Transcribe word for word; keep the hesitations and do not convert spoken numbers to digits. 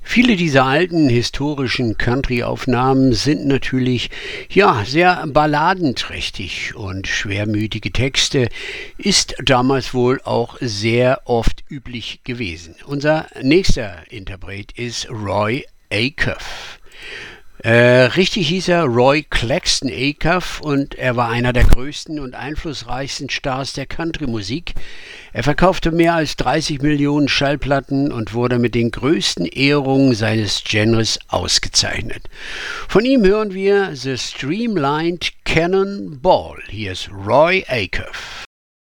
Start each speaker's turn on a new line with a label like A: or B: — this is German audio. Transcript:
A: Viele dieser alten historischen Country-Aufnahmen sind natürlich ja sehr balladenträchtig und schwermütige Texte ist damals wohl auch sehr oft üblich gewesen. Unser nächster Interpret ist Roy Acuff. Äh, richtig hieß er Roy Claxton Acuff und er war einer der größten und einflussreichsten Stars der Country-Musik. Er verkaufte mehr als dreißig Millionen Schallplatten und wurde mit den größten Ehrungen seines Genres ausgezeichnet. Von ihm hören wir The Streamlined Cannonball. Hier ist Roy Acuff.